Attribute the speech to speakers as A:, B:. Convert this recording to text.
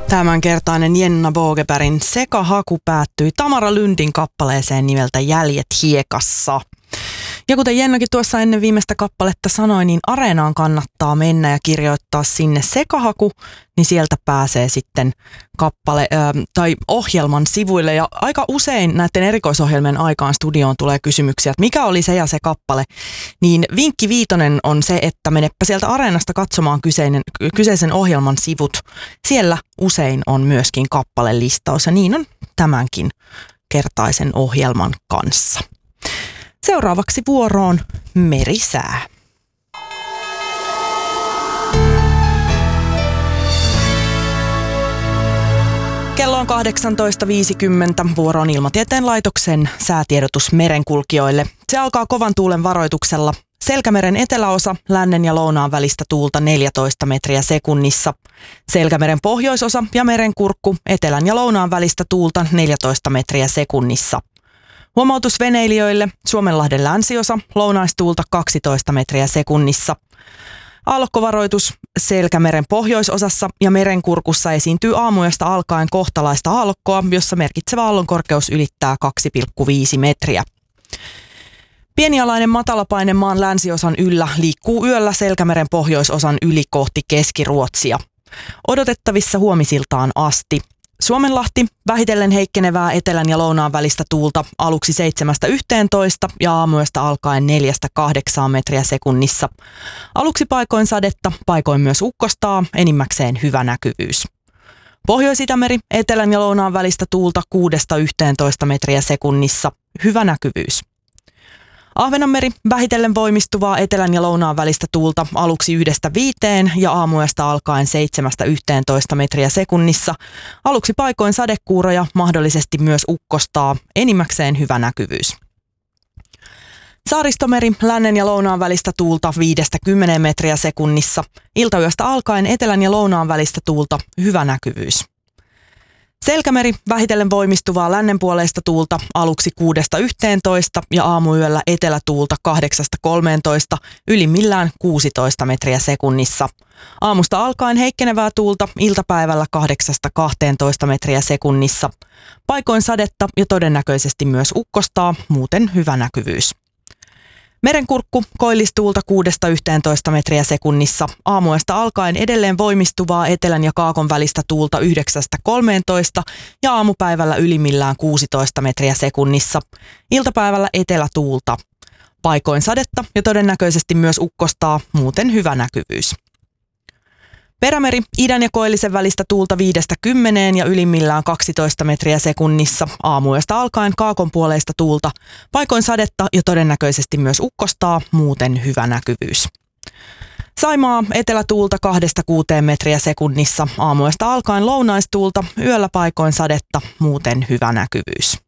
A: Tämänkertainen Jenna Bogebergin sekahaku päättyi Tamara Lundin kappaleeseen nimeltä Jäljet hiekassa. Ja kuten Jennakin tuossa ennen viimeistä kappaletta sanoi, niin Areenaan kannattaa mennä ja kirjoittaa sinne sekahaku, niin sieltä pääsee sitten tai ohjelman sivuille. Ja aika usein näiden erikoisohjelmien aikaan studioon tulee kysymyksiä, että mikä oli se ja se kappale. Niin vinkki viitonen on se, että menepä sieltä Areenasta katsomaan kyseisen ohjelman sivut. Siellä usein on myöskin kappalelistaus ja niin on tämänkin kertaisen ohjelman kanssa. Seuraavaksi vuoroon Merisää. Kello on 18.50. Vuoroon Ilmatieteen laitoksen säätiedotus merenkulkijoille. Se alkaa kovan tuulen varoituksella. Selkämeren eteläosa, lännen ja lounaan välistä tuulta 14 metriä sekunnissa. Selkämeren pohjoisosa ja merenkurkku, etelän ja lounaan välistä tuulta 14 metriä sekunnissa. Huomautus veneilijöille, Suomenlahden länsiosa, lounaistuulta 12 metriä sekunnissa. Aallokkovaroitus, Selkämeren pohjoisosassa ja merenkurkussa esiintyy aamuyöstä alkaen kohtalaista aallokkoa, jossa merkitsevä aallonkorkeus ylittää 2,5 metriä. Pienialainen matalapaine maan länsiosan yllä liikkuu yöllä Selkämeren pohjoisosan yli kohti Keski-Ruotsia. Odotettavissa huomisiltaan asti. Suomenlahti, vähitellen heikkenevää etelän ja lounaan välistä tuulta aluksi 7-11 ja aamuyöstä alkaen 4-8 metriä sekunnissa. Aluksi paikoin sadetta, paikoin myös ukkostaa, enimmäkseen hyvä näkyvyys. Pohjois-Itämeri, etelän ja lounaan välistä tuulta 6-11 metriä sekunnissa, hyvä näkyvyys. Ahvenanmeri, vähitellen voimistuvaa etelän ja lounaan välistä tuulta aluksi 1-5 ja aamuyöstä alkaen 7-11 metriä sekunnissa. Aluksi paikoin sadekuuroja, mahdollisesti myös ukkostaa, enimmäkseen hyvä näkyvyys. Saaristomeri, lännen ja lounaan välistä tuulta 5-10 metriä sekunnissa. Iltayöstä alkaen etelän ja lounaan välistä tuulta, hyvä näkyvyys. Selkämeri, vähitellen voimistuvaa lännenpuoleista tuulta aluksi 6-11 ja aamuyöllä etelätuulta 8-13, ylimmillään 16 metriä sekunnissa. Aamusta alkaen heikkenevää tuulta iltapäivällä 8-12 metriä sekunnissa. Paikoin sadetta ja todennäköisesti myös ukkostaa, muuten hyvä näkyvyys. Merenkurkku, koillistuulta 6-11 metriä sekunnissa. Aamuyöstä alkaen edelleen voimistuvaa etelän ja kaakon välistä tuulta 9-13 ja aamupäivällä ylimmillään 16 metriä sekunnissa. Iltapäivällä etelätuulta. Paikoin sadetta ja todennäköisesti myös ukkostaa, muuten hyvä näkyvyys. Perämeri, idän ja koillisen välistä tuulta 5-10 ja ylimmillään 12 metriä sekunnissa. Aamuyöstä alkaen kaakon puoleista tuulta. Paikoin sadetta ja todennäköisesti myös ukkostaa, muuten hyvä näkyvyys. Saimaa, etelätuulta 2-6 metriä sekunnissa. Aamuyöstä alkaen lounaistuulta, yöllä paikoin sadetta, muuten hyvä näkyvyys.